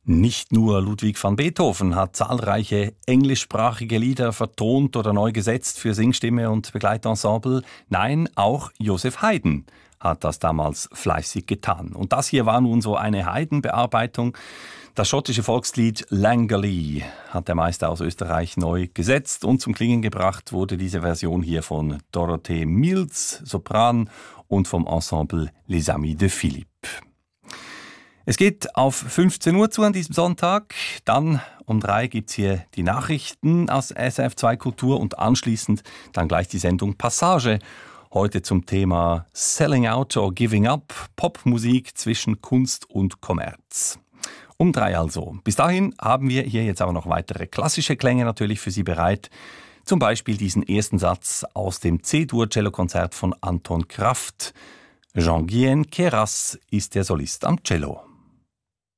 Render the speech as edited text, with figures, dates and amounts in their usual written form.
Nicht nur Ludwig van Beethoven hat zahlreiche englischsprachige Lieder vertont oder neu gesetzt für Singstimme und Begleitensemble. Nein, auch Joseph Haydn hat das damals fleißig getan. Und das hier war nun so eine Haydn-Bearbeitung. Das schottische Volkslied Langley hat der Meister aus Österreich neu gesetzt und zum Klingen gebracht wurde diese Version hier von Dorothee Mills, Sopran, und vom Ensemble Les Amis de Philippe. Es geht auf 15 Uhr zu an diesem Sonntag. Dann um 3 gibt es hier die Nachrichten aus SRF2 Kultur und anschließend dann gleich die Sendung Passage. Heute zum Thema Selling Out or Giving Up, Popmusik zwischen Kunst und Kommerz. Um 3 also. Bis dahin haben wir hier jetzt aber noch weitere klassische Klänge natürlich für Sie bereit. Zum Beispiel diesen ersten Satz aus dem C-Dur-Cello-Konzert von Anton Kraft. Jean-Guyen Queyras ist der Solist am Cello.